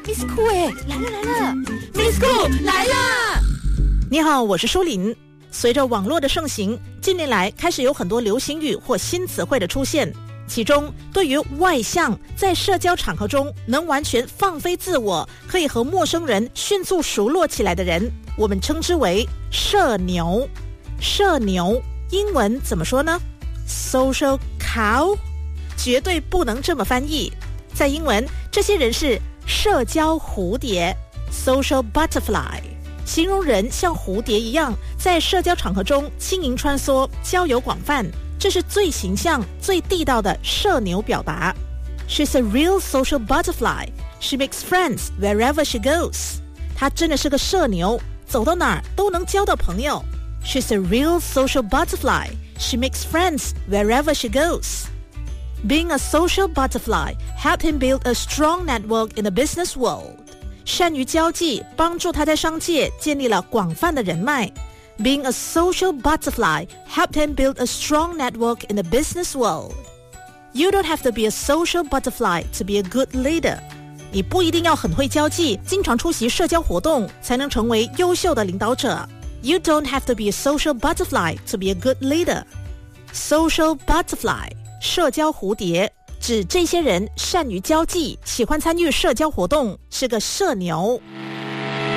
Miss Cool 来了 Miss Cool 来啦！ 你好，我是舒琳。随着网络的盛行，近年来开始有很多流行语或新词汇的出现，其中对于外向，在社交场合中能完全放飞自我，可以和陌生人迅速熟络起来的人，我们称之为社牛。社牛英文怎么说呢？ Social cow？ 绝对不能这么翻译。在英文，这些人是社交蝴蝶 Social butterfly， 形容人像蝴蝶一样在社交场合中轻盈穿梭，交友广泛，这是最形象最地道的社牛表达。 She's a real social butterfly. She makes friends wherever she goes. 她真的是个社牛，走到哪儿都能交到朋友。 She's a real social butterfly. She makes friends wherever she goes.Being a social butterfly helped him build a strong network in the business world. 善于交际，帮助他在商界建立了广泛的人脉。Being a social butterfly helped him build a strong network in the business world. You don't have to be a social butterfly to be a good leader. 你不一定要很会交际，经常出席社交活动，才能成为优秀的领导者。You don't have to be a social butterfly to be a good leader. Social butterfly社交蝴蝶指这些人善于交际，喜欢参与社交活动，是个社牛。